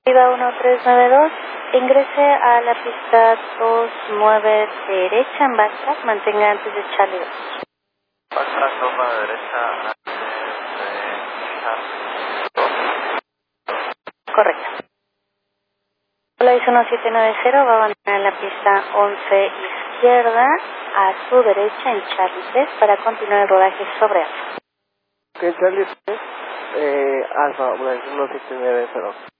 Viva 1392, ingrese a la pista 29 derecha en backtrack, mantenga antes de Charlie 2. Backtrack 2 derecha antes de Charlie 2. Correcto. Hola, 1790, va a abandonar la pista 11 izquierda a su derecha en Charlie 3 para continuar el rodaje sobre Alfa. Ok, Charlie 3, Alfa, 1790.